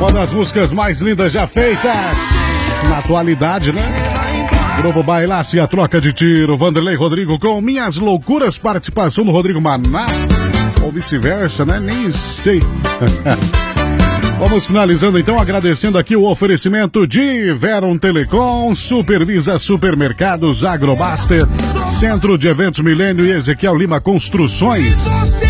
Uma das músicas mais lindas já feitas na atualidade, né? Grupo Bailasse, a troca de tiro. Vanderlei Rodrigo com Minhas Loucuras. Participação do Rodrigo Maná. Ou vice-versa, né? Nem sei. Vamos finalizando então, agradecendo aqui o oferecimento de Veron Telecom, Supervisa Supermercados, Agrobaster, Centro de Eventos Milênio e Ezequiel Lima Construções.